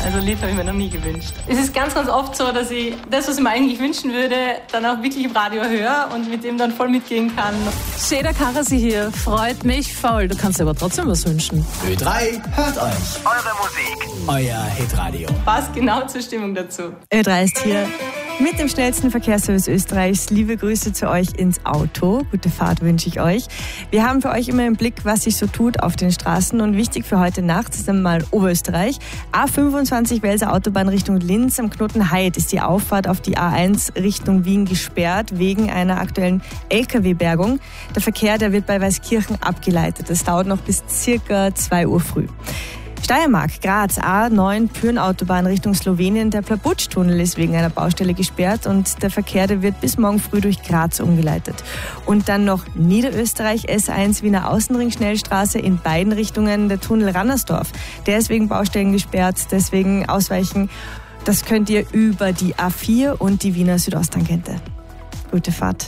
Also ein Lied habe ich mir noch nie gewünscht. Es ist ganz, ganz oft so, dass ich das, was ich mir eigentlich wünschen würde, dann auch wirklich im Radio höre und mit dem dann voll mitgehen kann. Seda Karasi hier, freut mich voll. Du kannst dir aber trotzdem was wünschen. Ö3 hört euch. Eure Musik. Euer Hitradio. Passt genau zur Stimmung dazu. Ö3 ist hier mit dem schnellsten Verkehrsservice Österreichs. Liebe Grüße zu euch ins Auto. Gute Fahrt wünsche ich euch. Wir haben für euch immer im Blick, was sich so tut auf den Straßen. Und wichtig für heute Nacht ist einmal Oberösterreich. A25 Welser Autobahn Richtung Linz am Knoten Heid ist die Auffahrt auf die A1 Richtung Wien gesperrt wegen einer aktuellen LKW-Bergung. Der Verkehr, der wird bei Weißkirchen abgeleitet. Das dauert noch bis circa 2 Uhr früh. Steiermark, Graz, A9 Pyhrn-Autobahn Richtung Slowenien. Der Plabutsch-Tunnel ist wegen einer Baustelle gesperrt und der Verkehr, der wird bis morgen früh durch Graz umgeleitet. Und dann noch Niederösterreich, S1 Wiener Außenring-Schnellstraße in beiden Richtungen. Der Tunnel Rannersdorf, der ist wegen Baustellen gesperrt, deswegen ausweichen. Das könnt ihr über die A4 und die Wiener Südosttangente. Gute Fahrt.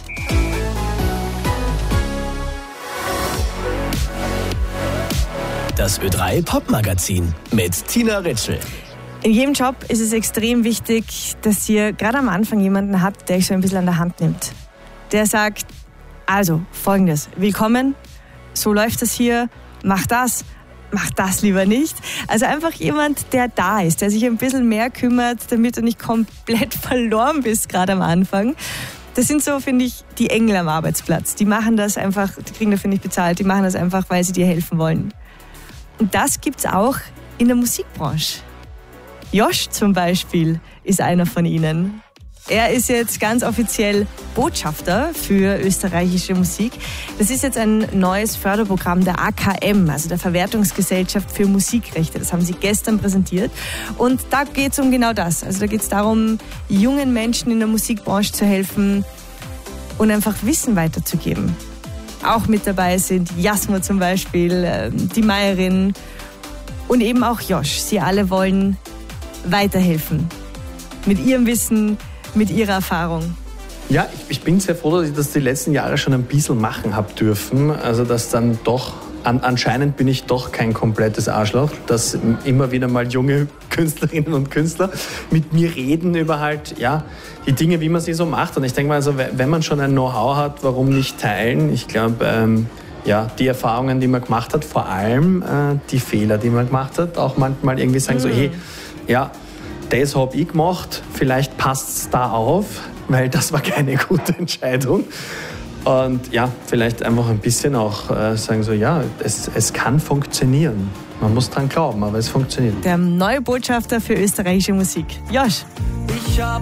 Das Ö3 Popmagazin mit Tina Ritschl. In jedem Job ist es extrem wichtig, dass ihr gerade am Anfang jemanden habt, der euch so ein bisschen an der Hand nimmt. Der sagt, also Folgendes, willkommen, so läuft das hier, mach das lieber nicht. Also einfach jemand, der da ist, der sich ein bisschen mehr kümmert, damit du nicht komplett verloren bist, gerade am Anfang. Das sind so, finde ich, die Engel am Arbeitsplatz. Die machen das einfach, die kriegen dafür nicht bezahlt, die machen das einfach, weil sie dir helfen wollen. Und das gibt's auch in der Musikbranche. Josh zum Beispiel ist einer von ihnen. Er ist jetzt ganz offiziell Botschafter für österreichische Musik. Das ist jetzt ein neues Förderprogramm der AKM, also der Verwertungsgesellschaft für Musikrechte. Das haben sie gestern präsentiert. Und da geht's um genau das. Also da geht's darum, jungen Menschen in der Musikbranche zu helfen und einfach Wissen weiterzugeben. Auch mit dabei sind Jasmo zum Beispiel, die Meierin und eben auch Josh. Sie alle wollen weiterhelfen. Mit ihrem Wissen, mit ihrer Erfahrung. Ja, ich bin sehr froh, dass ich das die letzten Jahre schon ein bisschen machen habe dürfen. Also dass dann doch, anscheinend bin ich doch kein komplettes Arschloch, dass immer wieder mal junge Künstlerinnen und Künstler mit mir reden über halt, ja, die Dinge, wie man sie so macht. Und ich denke mal, also, wenn man schon ein Know-how hat, warum nicht teilen? Ich glaube, ja, die Erfahrungen, die man gemacht hat, vor allem die Fehler, die man gemacht hat, auch manchmal irgendwie sagen so, hey, ja, das habe ich gemacht, vielleicht passt es da auf, weil das war keine gute Entscheidung. Und ja, vielleicht einfach ein bisschen auch sagen so, ja, es kann funktionieren. Man muss dran glauben, aber es funktioniert. Der neue Botschafter für österreichische Musik, Josh.